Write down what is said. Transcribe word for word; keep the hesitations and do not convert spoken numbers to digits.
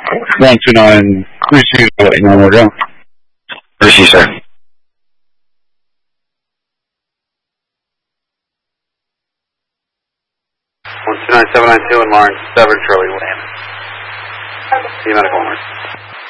one two nine, receive, one more down. Receive, sir. one two nine seven nine two and Lawrence seven Charlie land. See you medical Lawrence.